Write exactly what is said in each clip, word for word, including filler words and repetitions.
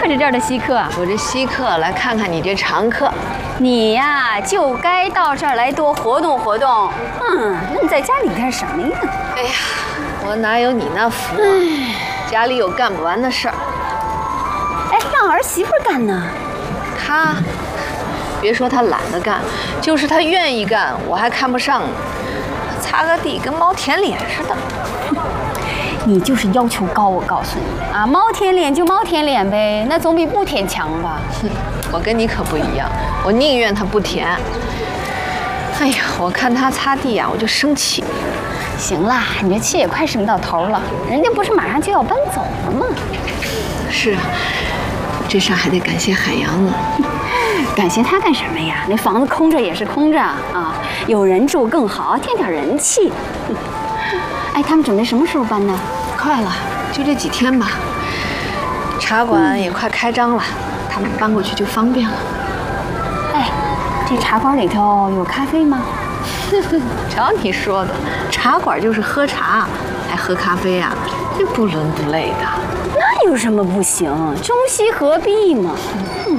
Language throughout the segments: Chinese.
可是这儿的稀客啊！ 我这稀客来看看你这常客。 你呀，就该到这儿来多活动活动。嗯，愣在家里干什么呀？ 哎呀，我哪有你那福啊！家里有干不完的事儿。 哎，让儿媳妇干呢？ 她，别说她懒得干，就是她愿意干，我还看不上呢。擦个地跟猫舔脸似的。 你就是要求高，我告诉你啊，猫舔脸就猫舔脸呗，那总比不舔强吧？ 哼，我跟你可不一样，我宁愿它不舔。哎呀，我看它擦地啊，我就生气。 行啦，你这气也快生到头了，人家不是马上就要搬走了吗？ 是啊，这事还得感谢海洋呢。 感谢他干什么呀？那房子空着也是空着啊，有人住更好，添点人气。哎，他们准备什么时候搬呢？ 快了，就这几天吧。茶馆也快开张了，他们搬过去就方便了。 哎，这茶馆里头有咖啡吗？ 瞧你说的，茶馆就是喝茶，还喝咖啡啊？这不伦不类的。 那有什么不行？中西合璧嘛。嗯。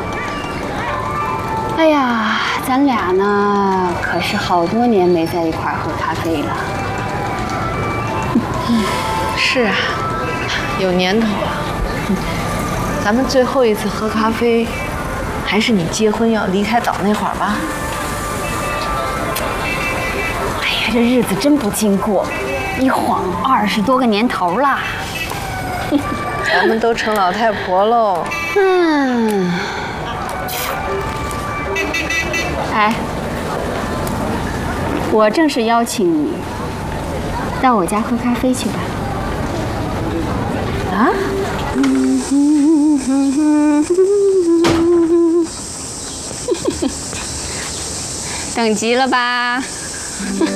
哎呀，咱俩呢，可是好多年没在一块儿喝咖啡了。 嗯，是啊，有年头了。咱们最后一次喝咖啡，还是你结婚要离开岛那会儿吧？ 哎呀，这日子真不经过，一晃二十多个年头了。 咱们都成老太婆喽。 嗯。哎，我正式邀请你到我家喝咖啡去吧。 啊？ 等急了吧？